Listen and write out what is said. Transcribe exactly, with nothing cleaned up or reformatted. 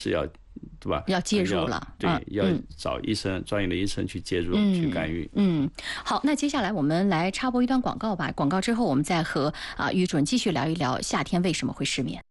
是要，对吧？ 要介入了， 对， 嗯、 要找医生、专业的医生去介入、 嗯、 去干预。 嗯，好，那接下来我们来插播一段广告吧。广告之后，我们再和啊、于主任继续聊一聊夏天为什么会失眠。